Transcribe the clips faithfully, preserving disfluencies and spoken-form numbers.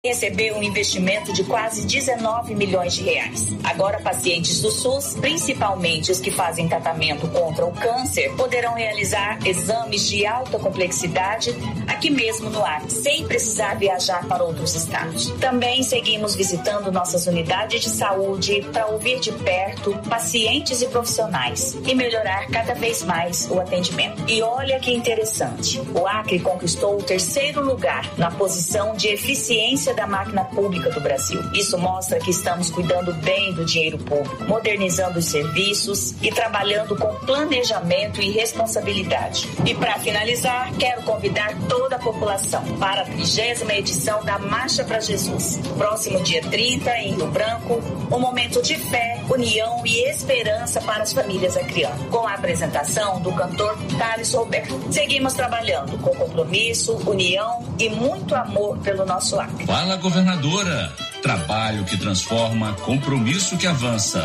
recebeu um investimento de quase dezenove milhões de reais. Agora, pacientes do SUS, principalmente os que fazem tratamento contra o câncer, poderão realizar exames de alta complexidade aqui mesmo no Acre, sem precisar viajar para outros estados. Também seguimos visitando nossas unidades de saúde para ouvir de perto pacientes e profissionais e melhorar cada vez mais o atendimento. E olha que interessante, o Acre conquistou o terceiro lugar na posição de eficiência da máquina pública do Brasil. Isso mostra que estamos cuidando bem do dinheiro público, modernizando os serviços e trabalhando com planejamento e responsabilidade. E para finalizar, quero convidar toda a população para a trigésima edição da Marcha para Jesus. Próximo dia trinta, em Rio Branco, um momento de fé, união e esperança para as famílias acreanas, com a apresentação do cantor Thales Roberto. Seguimos trabalhando com compromisso, união e muito amor pelo nosso Acre. Fala, governadora. Trabalho que transforma, compromisso que avança.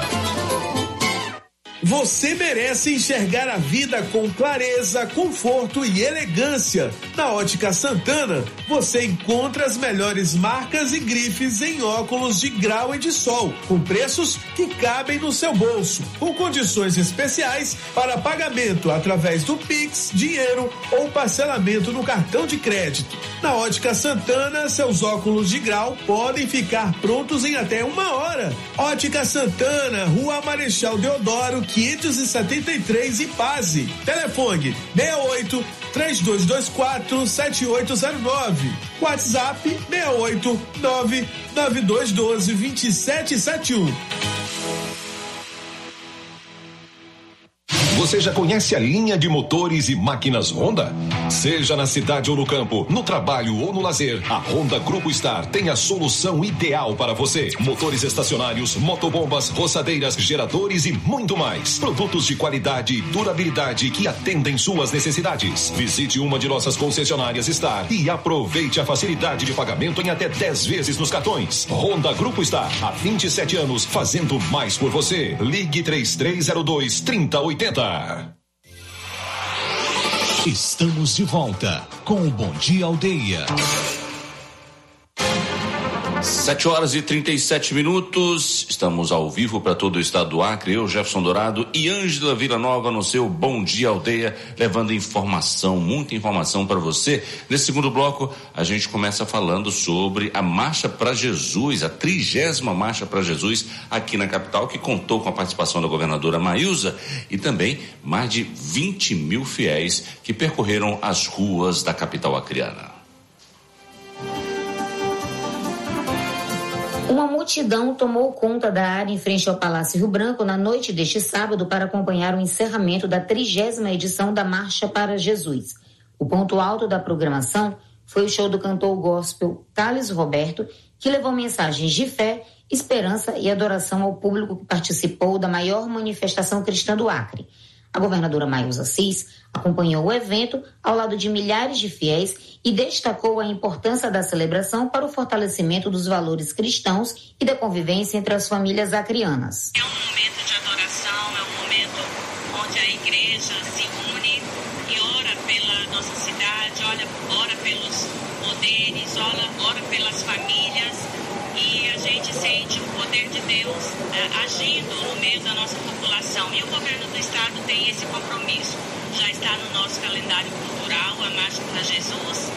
Você merece enxergar a vida com clareza, conforto e elegância. Na Ótica Santana, você encontra as melhores marcas e grifes em óculos de grau e de sol, com preços que cabem no seu bolso, com condições especiais para pagamento através do Pix, dinheiro ou parcelamento no cartão de crédito. Na Ótica Santana, seus óculos de grau podem ficar prontos em até uma hora. Ótica Santana, Rua Marechal Deodoro, quinhentos e setenta e três, Ipase. Telefone seis oito, três dois dois quatro, sete oito zero nove. WhatsApp seis oito, nove nove dois um dois, dois sete sete um. Você já conhece a linha de motores e máquinas Honda? Seja na cidade ou no campo, no trabalho ou no lazer, a Honda Grupo Star tem a solução ideal para você. Motores estacionários, motobombas, roçadeiras, geradores e muito mais. Produtos de qualidade e durabilidade que atendem suas necessidades. Visite uma de nossas concessionárias Star e aproveite a facilidade de pagamento em até dez vezes nos cartões. Honda Grupo Star, há vinte e sete anos, fazendo mais por você. Ligue três três zero dois, três zero oito zero. Estamos de volta com o Bom Dia Aldeia. Sete horas e trinta e sete minutos, estamos ao vivo para todo o estado do Acre, eu, Jefferson Dourado e Ângela Villanova no seu Bom Dia Aldeia, levando informação, muita informação para você. Nesse segundo bloco, a gente começa falando sobre a Marcha para Jesus, a trigésima Marcha para Jesus aqui na capital, que contou com a participação da governadora Maísa e também mais de vinte mil fiéis que percorreram as ruas da capital acreana. Uma multidão tomou conta da área em frente ao Palácio Rio Branco na noite deste sábado para acompanhar o encerramento da trigésima edição da Marcha para Jesus. O ponto alto da programação foi o show do cantor gospel Thales Roberto, que levou mensagens de fé, esperança e adoração ao público que participou da maior manifestação cristã do Acre. A governadora Maísa Assis acompanhou o evento ao lado de milhares de fiéis e destacou a importância da celebração para o fortalecimento dos valores cristãos e da convivência entre as famílias acreanas. É um momento de adoração, é um momento onde a igreja se une e ora pela nossa cidade, ora, ora pelos poderes, ora, ora pelas famílias, e a gente sente o poder de Deus é, agindo no meio da nossa população. E o governo do estado tem esse compromisso. Já está no nosso calendário cultural, a Marcha para Jesus,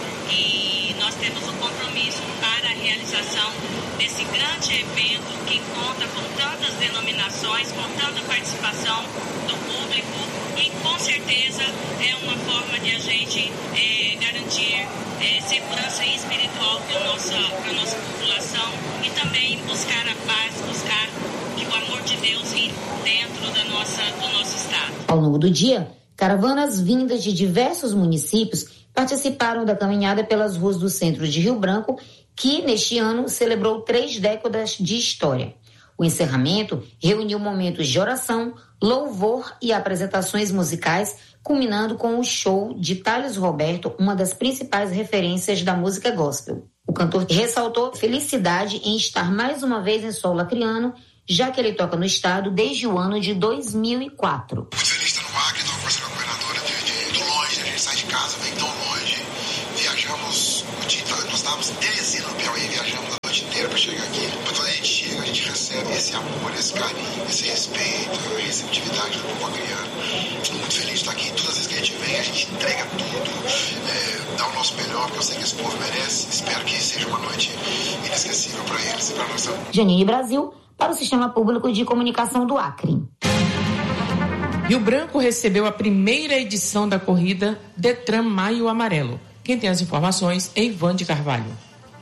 e nós temos um compromisso para a realização desse grande evento que conta com tantas denominações, com tanta participação do público, e com certeza é uma forma de a gente é, garantir é, segurança espiritual para a nossa, para a nossa população e também buscar a paz, buscar que o amor de Deus entre dentro da nossa, do nosso estado. Ao longo do dia, caravanas vindas de diversos municípios participaram da caminhada pelas ruas do centro de Rio Branco, que neste ano celebrou três décadas de história. O encerramento reuniu momentos de oração, louvor e apresentações musicais, culminando com o show de Thales Roberto, uma das principais referências da música gospel. O cantor ressaltou felicidade em estar mais uma vez em solo acreano, já que ele toca no estado desde o ano de dois mil e quatro. Muito feliz de estar no Acre, estou conversando com a governadora de, de, de longe, a gente sai de casa, vem tão longe, viajamos, nós estávamos em Teresina, no Piauí, viajamos informação. Janine Brasil, para o Sistema Público de Comunicação do Acre. Rio Branco recebeu a primeira edição da corrida Detran Maio Amarelo. Quem tem as informações é Ivan de Carvalho.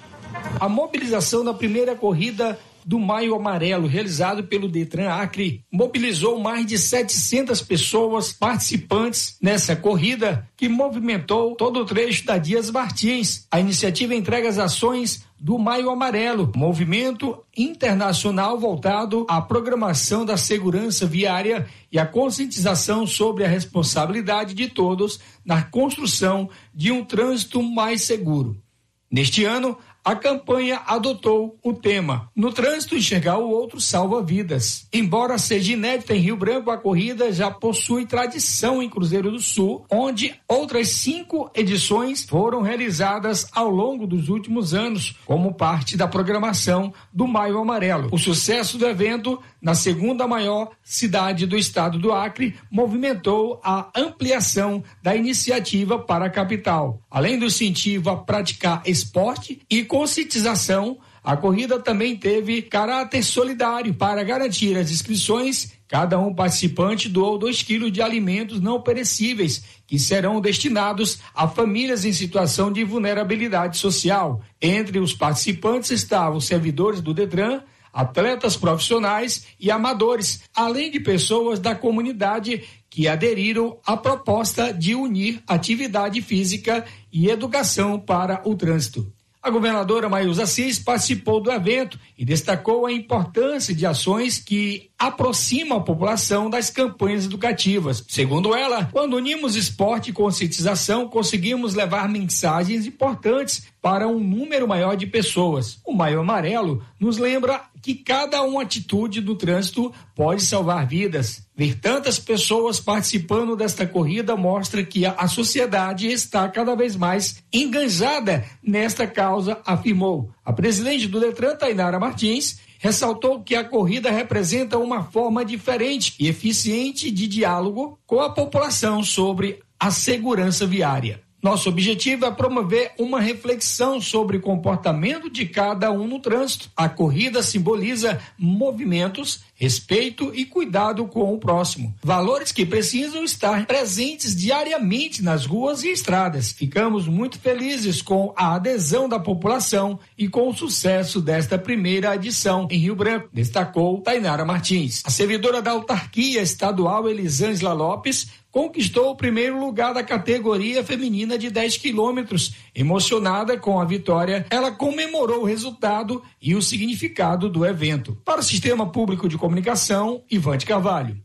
A mobilização da primeira corrida do Maio Amarelo, realizado pelo Detran Acre, mobilizou mais de setecentas pessoas participantes nessa corrida que movimentou todo o trecho da Dias Martins. A iniciativa entrega as ações do Maio Amarelo, movimento internacional voltado à programação da segurança viária e à conscientização sobre a responsabilidade de todos na construção de um trânsito mais seguro. Neste ano, a campanha adotou o tema "No trânsito, enxergar o outro salva vidas". Embora seja inédita em Rio Branco, a corrida já possui tradição em Cruzeiro do Sul, onde outras cinco edições foram realizadas ao longo dos últimos anos, como parte da programação do Maio Amarelo. O sucesso do evento, na segunda maior cidade do estado do Acre, movimentou a ampliação da iniciativa para a capital. Além do incentivo a praticar esporte e conscientização, a corrida também teve caráter solidário. Para garantir as inscrições, cada um participante doou dois quilos de alimentos não perecíveis, que serão destinados a famílias em situação de vulnerabilidade social. Entre os participantes estavam servidores do Detran, atletas profissionais e amadores, além de pessoas da comunidade que aderiram à proposta de unir atividade física e educação para o trânsito. A governadora Maísa Assis participou do evento e destacou a importância de ações que aproximam a população das campanhas educativas. Segundo ela, quando unimos esporte e conscientização, conseguimos levar mensagens importantes para um número maior de pessoas. O Maio Amarelo nos lembra que cada uma atitude do trânsito pode salvar vidas. Ver tantas pessoas participando desta corrida mostra que a, a sociedade está cada vez mais enganjada nesta causa, afirmou. A presidente do Detran, Tainara Martins, ressaltou que a corrida representa uma forma diferente e eficiente de diálogo com a população sobre a segurança viária. Nosso objetivo é promover uma reflexão sobre o comportamento de cada um no trânsito. A corrida simboliza movimentos, respeito e cuidado com o próximo. Valores que precisam estar presentes diariamente nas ruas e estradas. Ficamos muito felizes com a adesão da população e com o sucesso desta primeira edição em Rio Branco, destacou Tainara Martins. A servidora da autarquia estadual, Elisângela Lopes, conquistou o primeiro lugar da categoria feminina de dez quilômetros. Emocionada com a vitória, ela comemorou o resultado e o significado do evento. Para o Sistema Público de Comunicação, Ivan de Carvalho.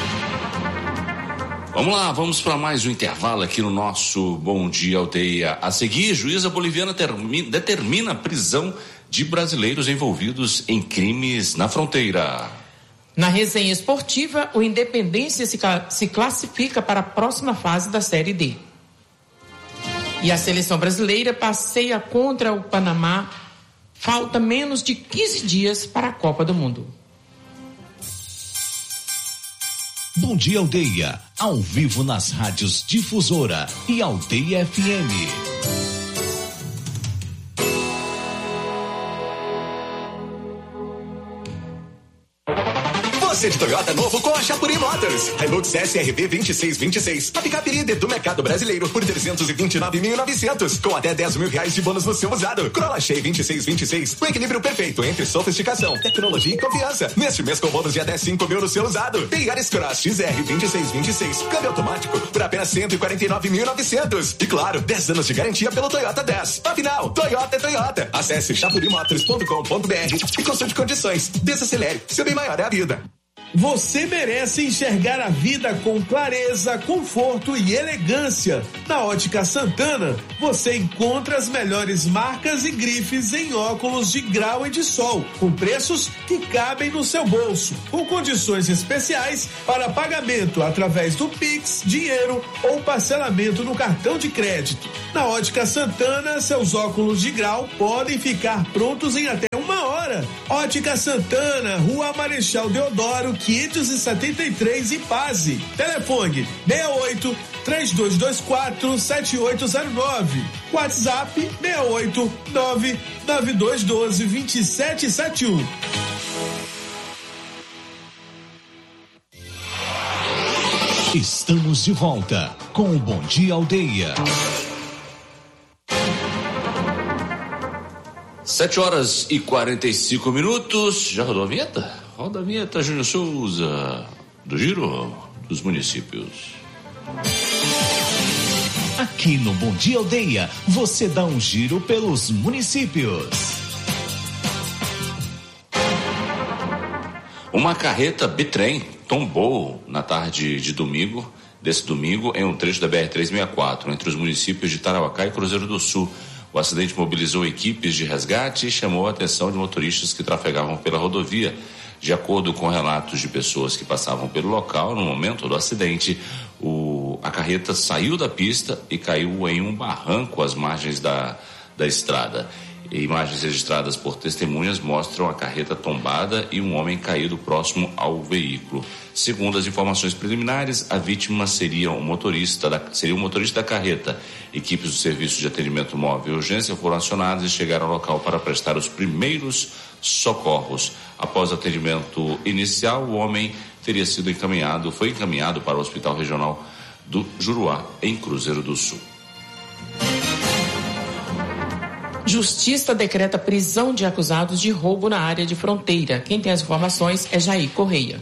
Vamos lá, vamos para mais um intervalo aqui no nosso Bom Dia Aldeia. A seguir, juíza boliviana termina, determina a prisão de brasileiros envolvidos em crimes na fronteira. Na resenha esportiva, o Independência se, se classifica para a próxima fase da Série D. E a seleção brasileira passeia contra o Panamá. Falta menos de quinze dias para a Copa do Mundo. Bom Dia Aldeia, ao vivo nas rádios Difusora e Aldeia F M. Você de Toyota novo com a Chapuri Motors. Hilux S R V vinte e seis vinte e seis. A picape líder do mercado brasileiro por trezentos e vinte e nove mil e novecentos. Com até dez mil reais de bônus no seu usado. Corolla Shea vinte e seis vinte e seis. O equilíbrio perfeito entre sofisticação, tecnologia e confiança. Neste mês com bônus de até cinco mil no seu usado. Tem Yaris Cross X R vinte e seis vinte e seis. Câmbio automático por apenas cento e quarenta e nove mil e novecentos. E claro, dez anos de garantia pelo Toyota dez. Afinal, Toyota é Toyota. Acesse chapuri motors ponto com ponto b r e consulte condições. Desacelere. Seu bem maior é a vida. Você merece enxergar a vida com clareza, conforto e elegância. Na Ótica Santana, você encontra as melhores marcas e grifes em óculos de grau e de sol, com preços que cabem no seu bolso, com condições especiais para pagamento através do Pix, dinheiro ou parcelamento no cartão de crédito. Na Ótica Santana, seus óculos de grau podem ficar prontos em até uma hora. Ótica Santana, Rua Marechal Deodoro, quinhentos e setenta e três, Ipaze. Telefone seis oito, três dois dois quatro, sete oito zero nove. WhatsApp seis oito nove nove dois um dois, dois sete sete um. Estamos de volta com o Bom Dia Aldeia. Sete horas e quarenta e cinco minutos. Já rodou a vinheta? Roda a vinheta, Júnior Souza, do Giro dos Municípios. Aqui no Bom Dia Aldeia, você dá um giro pelos municípios. Uma carreta bitrem tombou na tarde de domingo, desse domingo, em um trecho da B R trezentos e sessenta e quatro, entre os municípios de Tarauacá e Cruzeiro do Sul. O acidente mobilizou equipes de resgate e chamou a atenção de motoristas que trafegavam pela rodovia. De acordo com relatos de pessoas que passavam pelo local, no momento do acidente, o, a carreta saiu da pista e caiu em um barranco às margens da, da estrada. Imagens registradas por testemunhas mostram a carreta tombada e um homem caído próximo ao veículo. Segundo as informações preliminares, a vítima seria um motorista da, seria um motorista da carreta. Equipes do Serviço de Atendimento Móvel e Urgência foram acionadas e chegaram ao local para prestar os primeiros socorros. Após o atendimento inicial, o homem teria sido encaminhado, foi encaminhado para o Hospital Regional do Juruá, em Cruzeiro do Sul. Justiça decreta prisão de acusados de roubo na área de fronteira. Quem tem as informações é Jair Correia.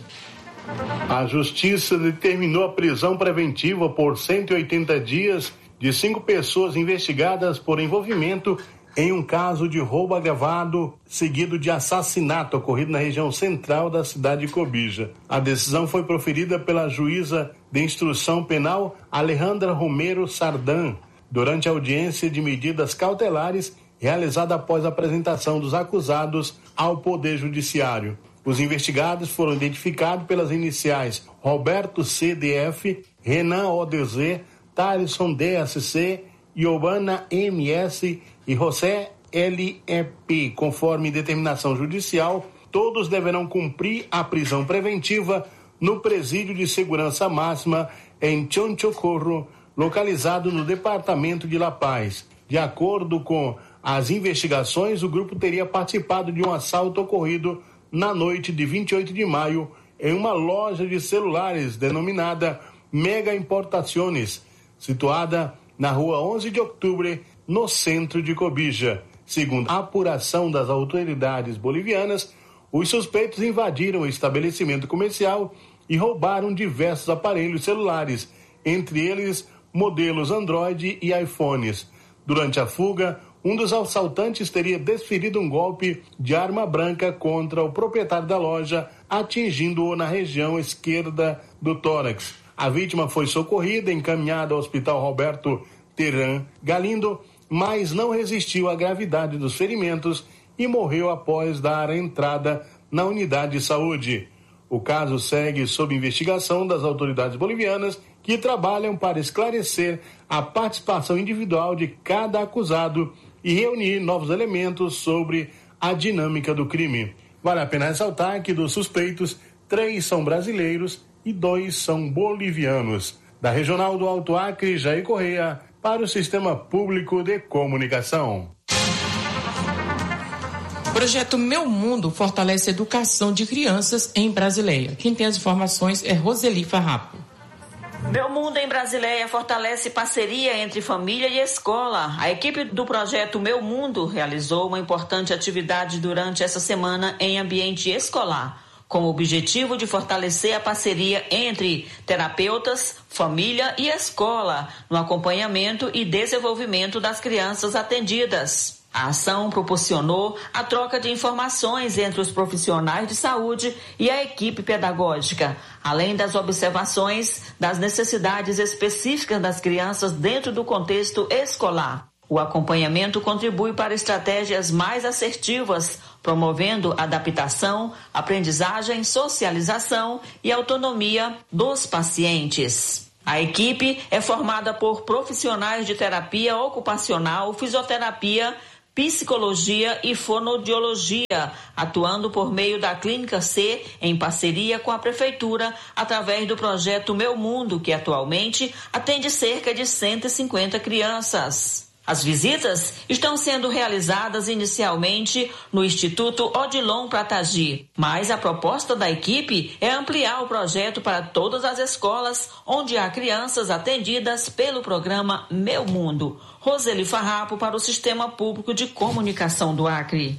A Justiça determinou a prisão preventiva por cento e oitenta dias de cinco pessoas investigadas por envolvimento em um caso de roubo agravado seguido de assassinato ocorrido na região central da cidade de Cobija. A decisão foi proferida pela juíza de instrução penal Alejandra Romero Sardan durante a audiência de medidas cautelares realizada após a apresentação dos acusados ao Poder Judiciário. Os investigados foram identificados pelas iniciais Roberto C D F, Renan O D Z, Thaleson D S C, Giovana M S e José L E P. Conforme determinação judicial, todos deverão cumprir a prisão preventiva no Presídio de Segurança Máxima em Chonchocorro, localizado no departamento de La Paz. De acordo com as investigações, o grupo teria participado de um assalto ocorrido na noite de vinte e oito de maio em uma loja de celulares denominada Mega Importaciones, situada na rua onze de outubro, no centro de Cobija. Segundo a apuração das autoridades bolivianas, os suspeitos invadiram o estabelecimento comercial e roubaram diversos aparelhos celulares, entre eles modelos Android e iPhones. Durante a fuga, um dos assaltantes teria desferido um golpe de arma branca contra o proprietário da loja, atingindo-o na região esquerda do tórax. A vítima foi socorrida e encaminhada ao Hospital Roberto Teran Galindo, mas não resistiu à gravidade dos ferimentos e morreu após dar entrada na unidade de saúde. O caso segue sob investigação das autoridades bolivianas, que trabalham para esclarecer a participação individual de cada acusado e reunir novos elementos sobre a dinâmica do crime. Vale a pena ressaltar que dos suspeitos, três são brasileiros e dois são bolivianos. Da Regional do Alto Acre, Jair Correia, para o Sistema Público de Comunicação. O projeto Meu Mundo fortalece a educação de crianças em Brasileia. Quem tem as informações é Roseli Farrapo. Meu Mundo em Brasileia fortalece parceria entre família e escola. A equipe do projeto Meu Mundo realizou uma importante atividade durante essa semana em ambiente escolar, com o objetivo de fortalecer a parceria entre terapeutas, família e escola no acompanhamento e desenvolvimento das crianças atendidas. A ação proporcionou a troca de informações entre os profissionais de saúde e a equipe pedagógica, além das observações das necessidades específicas das crianças dentro do contexto escolar. O acompanhamento contribui para estratégias mais assertivas, promovendo adaptação, aprendizagem, socialização e autonomia dos pacientes. A equipe é formada por profissionais de terapia ocupacional, fisioterapia, psicologia e fonoaudiologia, atuando por meio da Clínica C, em parceria com a Prefeitura, através do projeto Meu Mundo, que atualmente atende cerca de cento e cinquenta crianças. As visitas estão sendo realizadas inicialmente no Instituto Odilon Pratagi, mas a proposta da equipe é ampliar o projeto para todas as escolas onde há crianças atendidas pelo programa Meu Mundo. Roseli Farrapo para o Sistema Público de Comunicação do Acre.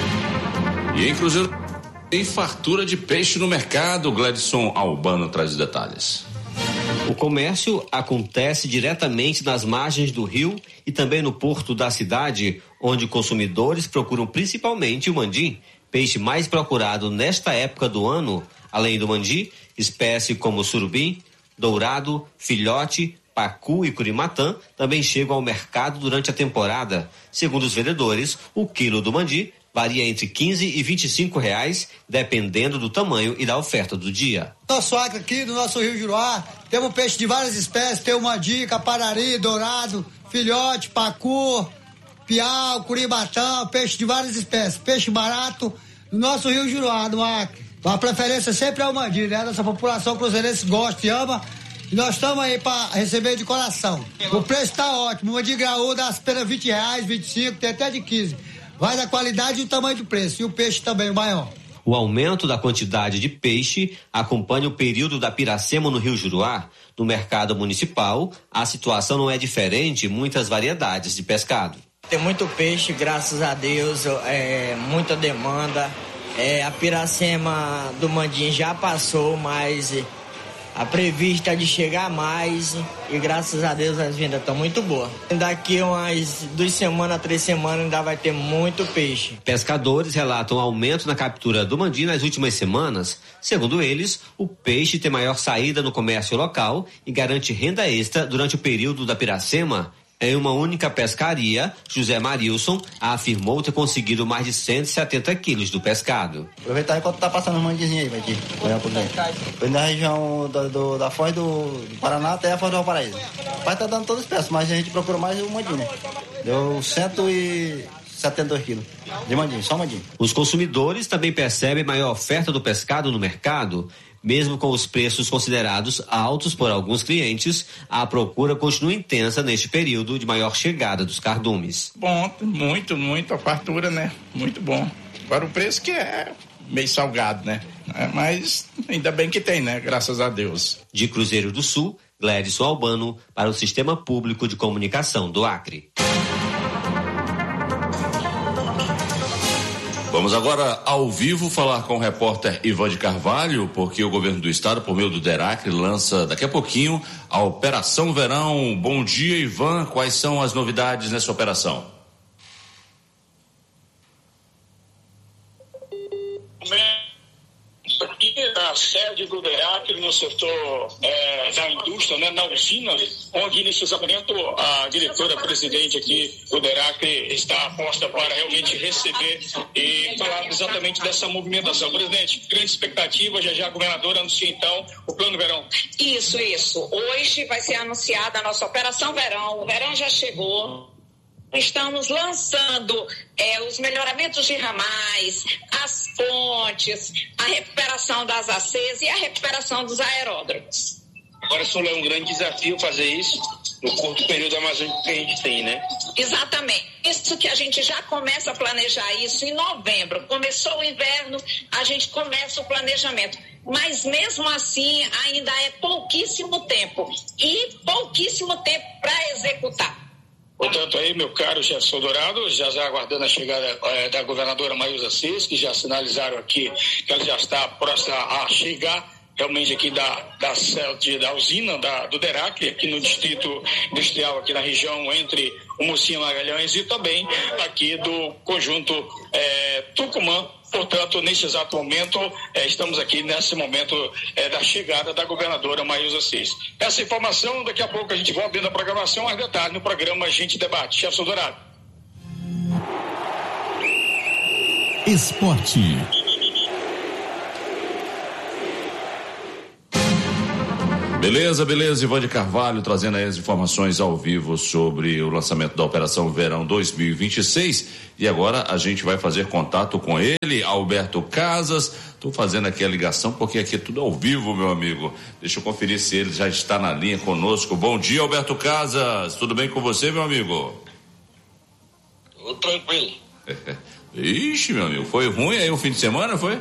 E em Cruzeiro tem fartura de peixe no mercado. Gladson Albano traz os detalhes. O comércio acontece diretamente nas margens do rio e também no porto da cidade, onde consumidores procuram principalmente o mandi, peixe mais procurado nesta época do ano. Além do mandi, espécies como surubim, dourado, filhote, pacu e curimatã também chegam ao mercado durante a temporada. Segundo os vendedores, o quilo do mandi varia entre quinze e vinte e cinco reais, dependendo do tamanho e da oferta do dia. Nosso Acre aqui, do nosso Rio Juruá, temos peixe de várias espécies, tem o mandi, caparari, dourado, filhote, pacu, piau, curimatã, peixe de várias espécies, peixe barato no nosso Rio Juruá, do Acre. A preferência sempre é o mandi, né? Nossa população cruzeirense gosta e ama, e nós estamos aí para receber de coração. O preço está ótimo, o mandi graúdo dá apenas vinte reais, vinte e cinco, tem até de quinze. Vai da qualidade e do tamanho do preço. E o peixe também, o maior. O aumento da quantidade de peixe acompanha o período da piracema no Rio Juruá. No mercado municipal, a situação não é diferente, muitas variedades de pescado. Tem muito peixe, graças a Deus, é, muita demanda. É, a piracema do Mandim já passou, mas a prevista é de chegar mais e graças a Deus as vendas estão muito boas. Daqui umas duas semanas, três semanas ainda vai ter muito peixe. Pescadores relatam aumento na captura do mandi nas últimas semanas. Segundo eles, o peixe tem maior saída no comércio local e garante renda extra durante o período da piracema. Em uma única pescaria, José Marilson afirmou ter conseguido mais de cento e setenta quilos do pescado. Aproveitar enquanto tá passando os mandizinhos aí, vai aqui. Foi na região do, do, da Foz do, do Paraná até a Foz do Valparaíso. Vai tá dando todas as peças, mas a gente procurou mais o mandinho, né? Deu cento e setenta e dois quilos de mandinho, só mandinho. Os consumidores também percebem maior oferta do pescado no mercado. Mesmo com os preços considerados altos por alguns clientes, a procura continua intensa neste período de maior chegada dos cardumes. Bom, muito, muito a fartura, né? Muito bom. Agora o preço que é meio salgado, né? É, mas ainda bem que tem, né? Graças a Deus. De Cruzeiro do Sul, Gladson Albano para o Sistema Público de Comunicação do Acre. Vamos agora ao vivo falar com o repórter Ivan de Carvalho, porque o governo do estado, por meio do DERACRE, lança daqui a pouquinho a Operação Verão. Bom dia, Ivan. Quais são as novidades nessa operação? Aqui na sede do DERACRE, no setor é, da indústria, né, na usina, onde nesse examento a diretora-presidente aqui do DERACRE está aposta para realmente receber e falar exatamente dessa movimentação. Presidente, grande expectativa, já já a governadora anuncia então o Plano Verão. Isso, isso. Hoje vai ser anunciada a nossa Operação Verão. O verão já chegou. Estamos lançando é, os melhoramentos de ramais, as pontes, a recuperação das acesas e a recuperação dos aeródromos. Agora, Sul, é um grande desafio fazer isso no curto período amazônico que a gente tem, né? Exatamente. Isso que a gente já começa a planejar isso em novembro. Começou o inverno, a gente começa o planejamento. Mas mesmo assim, ainda é pouquíssimo tempo. E pouquíssimo tempo para executar. Portanto, aí, meu caro Jefferson Dourado, já já aguardando a chegada é, da governadora Maísa Cis, que já sinalizaram aqui que ela já está próxima a chegar realmente aqui da, da, da usina da, do DERACRE, aqui no distrito industrial, aqui na região entre o Mocinho Magalhães e também aqui do conjunto é, Tucumã. Portanto, nesse exato momento, eh, estamos aqui nesse momento eh, da chegada da governadora Maísa Cis. Essa informação, daqui a pouco a gente volta dentro da programação, mais detalhes no programa A Gente Debate. Jefferson Dourado. Esporte. Beleza, beleza, Ivan de Carvalho trazendo aí as informações ao vivo sobre o lançamento da Operação Verão dois mil e vinte e seis. E agora a gente vai fazer contato com ele, Alberto Casas. Estou fazendo aqui a ligação porque aqui é tudo ao vivo, meu amigo. Deixa eu conferir se ele já está na linha conosco. Bom dia, Alberto Casas. Tudo bem com você, meu amigo? Tudo tranquilo. Ixi, meu amigo, foi ruim aí o fim de semana, foi?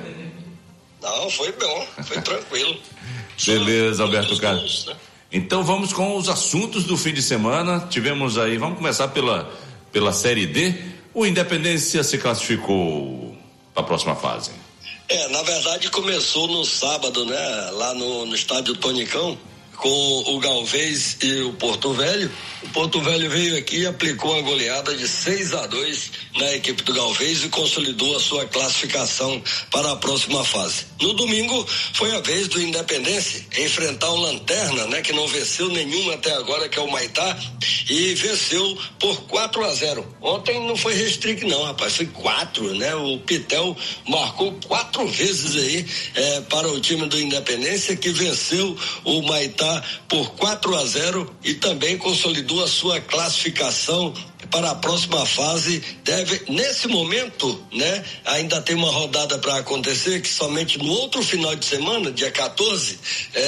Não, foi bom, foi tranquilo. Beleza, Alberto Carlos. Então vamos com os assuntos do fim de semana. Tivemos aí, vamos começar pela, pela Série D. O Independência se classificou para a próxima fase. É, na verdade começou no sábado, né? Lá no, no estádio Tonicão, com o Galvez e o Porto Velho. O Porto Velho veio aqui e aplicou uma goleada de seis a dois na equipe do Galvez e consolidou a sua classificação para a próxima fase. No domingo foi a vez do Independência enfrentar o Lanterna, né, que não venceu nenhuma até agora, que é o Maitá, e venceu por quatro a zero. Ontem não foi restrict não, rapaz, foi quatro, né? O Pitel marcou quatro vezes aí é, para o time do Independência, que venceu o Maitá por quatro a zero e também consolidou a sua classificação para a próxima fase. Deve, nesse momento, né, ainda tem uma rodada para acontecer, que somente no outro final de semana, dia quatorze,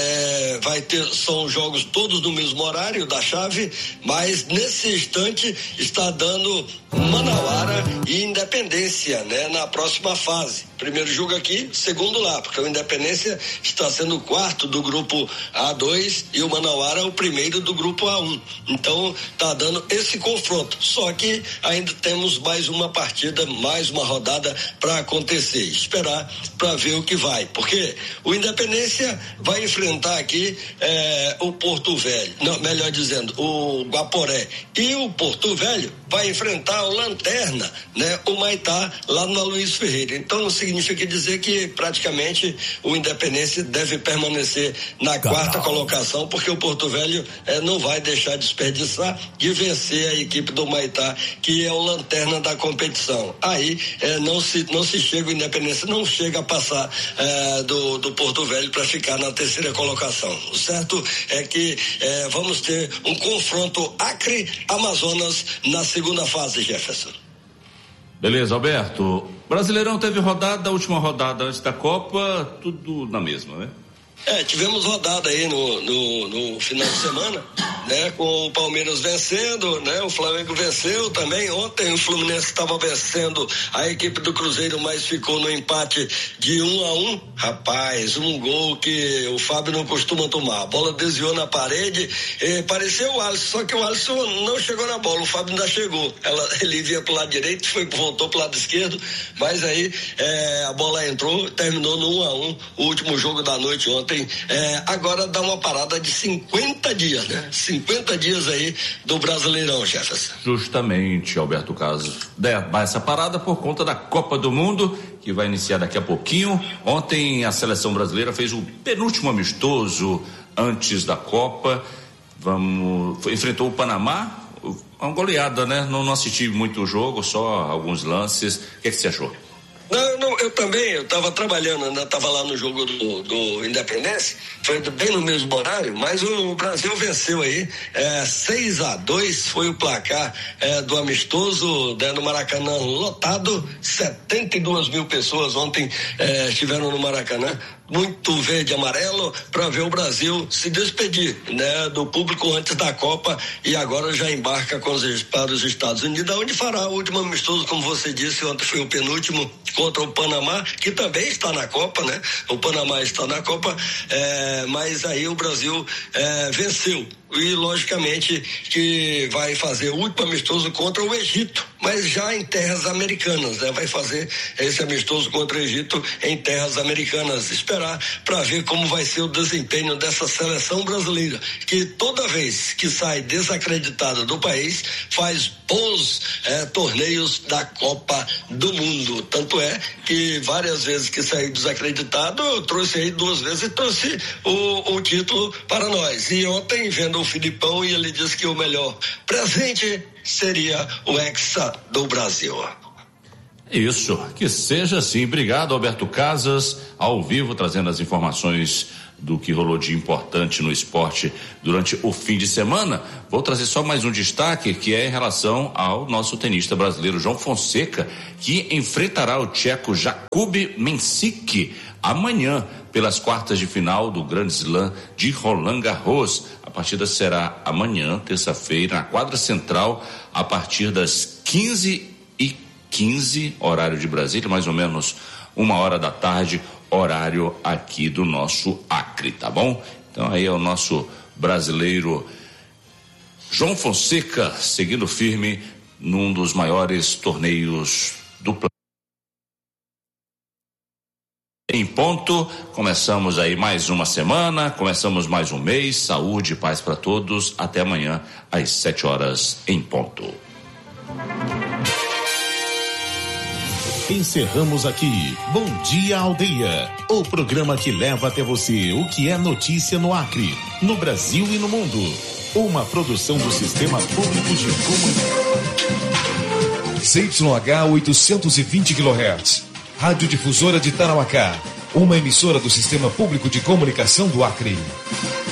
é, vai ter, são jogos todos no mesmo horário da chave, mas nesse instante está dando Manauara e Independência, né, na próxima fase. Primeiro jogo aqui, segundo lá, porque o Independência está sendo o quarto do grupo A dois e o Manauara o primeiro do grupo A um. Então, tá dando esse confronto. Só que ainda temos mais uma partida, mais uma rodada para acontecer. Esperar para ver o que vai. Porque o Independência vai enfrentar aqui eh, o Porto Velho, não, melhor dizendo, o Guaporé. E o Porto Velho vai enfrentar o Lanterna, né, o Maitá, lá no Luiz Ferreira. Então, significa dizer que praticamente o Independência deve permanecer na quarta colocação, porque o Porto Velho eh, não vai deixar de desperdiçar de vencer a equipe do Maitá, que é o Lanterna da competição. Aí eh, não se não se chega, o Independência não chega a passar eh, do, do Porto Velho para ficar na terceira colocação. O certo é que eh, vamos ter um confronto Acre-Amazonas na segunda fase, Jefferson. Beleza, Alberto. Brasileirão teve rodada, a última rodada antes da Copa, tudo na mesma, né? É, tivemos rodada aí no, no, no final de semana, né? Com o Palmeiras vencendo, né? O Flamengo venceu também. Ontem o Fluminense estava vencendo a equipe do Cruzeiro, mas ficou no empate de um a um. Rapaz, um gol que o Fábio não costuma tomar. A bola desviou na parede, eh, pareceu o Alisson, só que o Alisson não chegou na bola, o Fábio ainda chegou. Ela, ele vinha pro lado direito, foi, voltou pro lado esquerdo, mas aí eh, a bola entrou, terminou no um a um, o último jogo da noite ontem. É, agora dá uma parada de cinquenta dias, né? cinquenta dias aí do Brasileirão, Jefferson. Justamente, Alberto Caso. Essa parada por conta da Copa do Mundo, que vai iniciar daqui a pouquinho. Ontem a seleção brasileira fez o penúltimo amistoso antes da Copa. Vamos, foi, enfrentou o Panamá, uma goleada, né? Não, não assisti muito o jogo, só alguns lances. O que é que você achou? Não, não, eu também, eu estava trabalhando, ainda estava lá no jogo do, do Independência, foi bem no mesmo horário, mas o Brasil venceu aí, é, seis a dois foi o placar é, do amistoso, né, no Maracanã lotado, setenta e duas mil pessoas ontem é, estiveram no Maracanã, muito verde e amarelo, para ver o Brasil se despedir, né, do público antes da Copa, e agora já embarca com os, para os Estados Unidos, onde fará o último amistoso, como você disse, ontem foi o penúltimo, contra o Panamá, que também está na Copa, né? O Panamá está na Copa, é, mas aí o Brasil é, venceu. E logicamente que vai fazer o último amistoso contra o Egito, mas já em terras americanas, né? Vai fazer esse amistoso contra o Egito em terras americanas. Esperar para ver como vai ser o desempenho dessa seleção brasileira, que toda vez que sai desacreditada do país, faz bons é, torneios da Copa do Mundo. Tanto é que várias vezes que saiu desacreditado, eu trouxe aí duas vezes e trouxe o, o título para nós. E ontem, vendo o Filipão, e ele disse que o melhor presente seria o Hexa do Brasil. Isso, que seja assim. Obrigado, Alberto Casas, ao vivo, trazendo as informações do que rolou de importante no esporte durante o fim de semana. Vou trazer só mais um destaque, que é em relação ao nosso tenista brasileiro João Fonseca, que enfrentará o tcheco Jakub Mensik amanhã pelas quartas de final do Grand Slam de Roland Garros. A partida será amanhã, terça-feira, na quadra central, a partir das quinze e quinze, horário de Brasília, mais ou menos uma hora da tarde, horário aqui do nosso Acre, tá bom? Então aí é o nosso brasileiro João Fonseca seguindo firme num dos maiores torneios do planeta. Em ponto, começamos aí mais uma semana, começamos mais um mês, saúde e paz para todos, até amanhã às sete horas em ponto. Encerramos aqui Bom Dia Aldeia, o programa que leva até você o que é notícia no Acre, no Brasil e no mundo. Uma produção do Sistema Público de Comunicação. C Y H oitocentos e vinte quilohertz, Rádio Difusora de Tarauacá, uma emissora do Sistema Público de Comunicação do Acre.